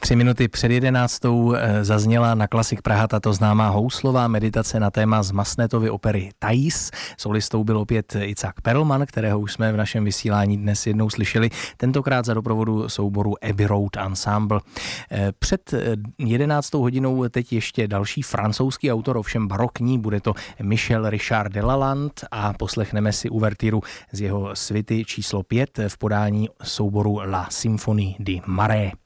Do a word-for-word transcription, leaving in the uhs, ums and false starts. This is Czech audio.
Tři minuty před jedenáctou zazněla na Klasik Praha tato známá houslová meditace na téma z Massenetovy opery Thais. Solistou byl opět Itzhak Perlman, kterého už jsme v našem vysílání dnes jednou slyšeli, tentokrát za doprovodu souboru Abbey Road Ensemble. Před jedenáctou hodinou teď ještě další francouzský autor, ovšem barokní, bude to Michel Richard Delalande a poslechneme si uvertiru z jeho svity číslo pět v podání souboru La Symphonie du Marais.